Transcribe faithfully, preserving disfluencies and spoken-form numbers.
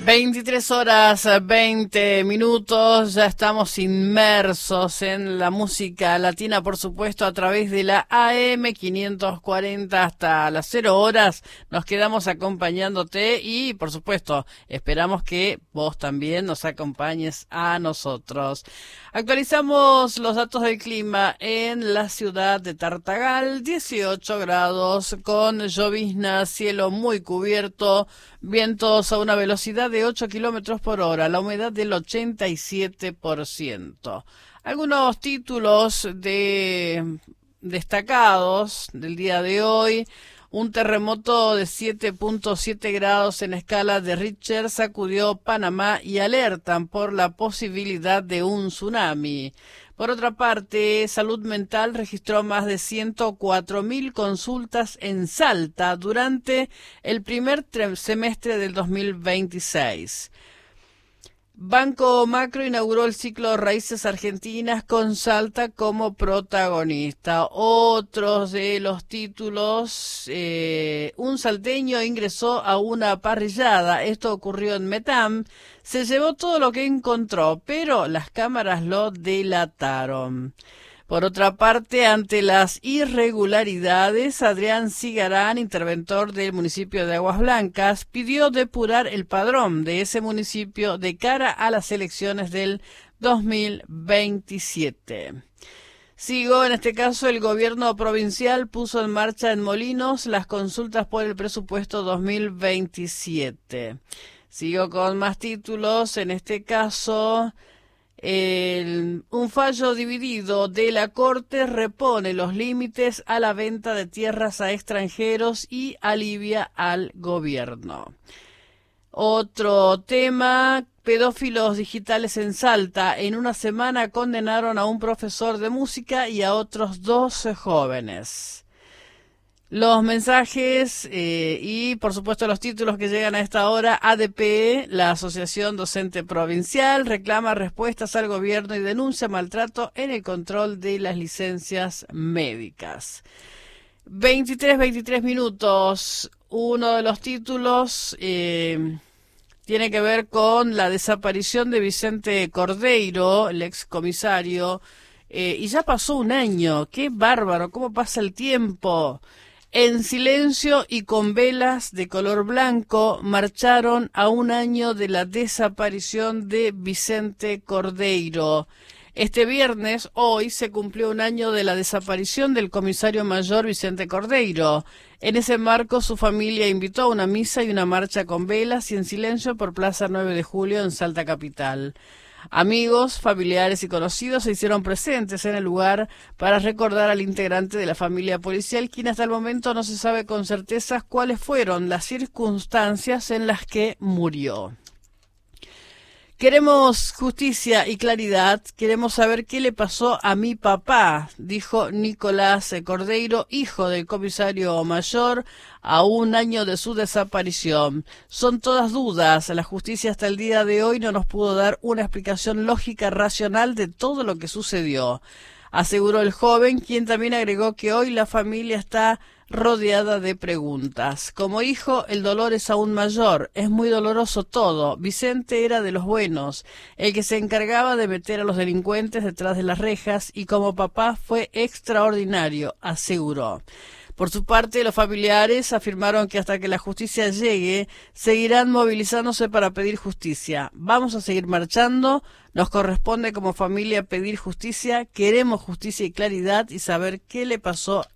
veintitrés horas, veinte minutos, ya estamos inmersos en la música latina, por supuesto, a través de la A M quinientos cuarenta hasta las cero horas. Nos quedamos acompañándote y, por supuesto, esperamos que vos también nos acompañes a nosotros. Actualizamos los datos del clima en la ciudad de Tartagal, dieciocho grados, con llovizna, cielo muy cubierto, vientos a una velocidad de ocho kilómetros por hora, la humedad del ochenta y siete por ciento. Algunos títulos de destacados del día de hoy: un terremoto de siete punto siete grados en escala de Richter sacudió Panamá y alertan por la posibilidad de un tsunami. Por otra parte, Salud Mental registró más de ciento cuatro mil consultas en Salta durante el primer semestre del dos mil veintiséis. Banco Macro inauguró el ciclo Raíces Argentinas con Salta como protagonista. Otros de los títulos: eh, un salteño ingresó a una parrillada. Esto ocurrió en Metam. Se llevó todo lo que encontró, pero las cámaras lo delataron. Por otra parte, ante las irregularidades, Adrián Cigarán, interventor del municipio de Aguas Blancas, pidió depurar el padrón de ese municipio de cara a las elecciones del dos mil veintisiete. Sigo, en este caso, el gobierno provincial puso en marcha en Molinos las consultas por el presupuesto dos mil veintisiete. Sigo con más títulos, en este caso: El, un fallo dividido de la Corte repone los límites a la venta de tierras a extranjeros y alivia al gobierno. Otro tema: pedófilos digitales en Salta. En una semana condenaron a un profesor de música y a otros dos jóvenes. Los mensajes eh, y, por supuesto, los títulos que llegan a esta hora. A D P, la Asociación Docente Provincial, reclama respuestas al gobierno y denuncia maltrato en el control de las licencias médicas. veintitrés, veintitrés minutos. Uno de los títulos eh, tiene que ver con la desaparición de Vicente Cordeiro, el excomisario, eh, y ya pasó un año. ¡Qué bárbaro! ¿Cómo pasa el tiempo? En silencio y con velas de color blanco marcharon a un año de la desaparición de Vicente Cordeiro. Este viernes, hoy, se cumplió un año de la desaparición del comisario mayor Vicente Cordeiro. En ese marco, su familia invitó a una misa y una marcha con velas y en silencio por Plaza nueve de Julio en Salta Capital. Amigos, familiares y conocidos se hicieron presentes en el lugar para recordar al integrante de la familia policial, quien hasta el momento no se sabe con certeza cuáles fueron las circunstancias en las que murió. Queremos justicia y claridad, queremos saber qué le pasó a mi papá, dijo Nicolás Cordeiro, hijo del comisario mayor, a un año de su desaparición. Son todas dudas, la justicia hasta el día de hoy no nos pudo dar una explicación lógica, racional de todo lo que sucedió, aseguró el joven, quien también agregó que hoy la familia está rodeada de preguntas. Como hijo, el dolor es aún mayor, es muy doloroso todo. Vicente era de los buenos, el que se encargaba de meter a los delincuentes detrás de las rejas, y como papá fue extraordinario, aseguró. Por su parte, los familiares afirmaron que hasta que la justicia llegue, seguirán movilizándose para pedir justicia. Vamos a seguir marchando, nos corresponde como familia pedir justicia, queremos justicia y claridad y saber qué le pasó